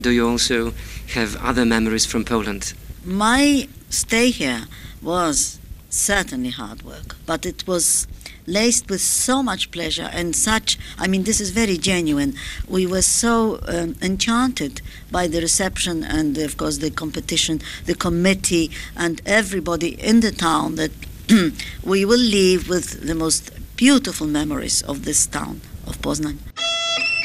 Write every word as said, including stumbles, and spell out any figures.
Do you also have other memories from Poland? My stay here was certainly hard work, but it was laced with so much pleasure and such, I mean, this is very genuine. We were so um, enchanted by the reception and, of course, the competition, the committee, and everybody in the town that we will leave with the most beautiful memories of this town of Poznań.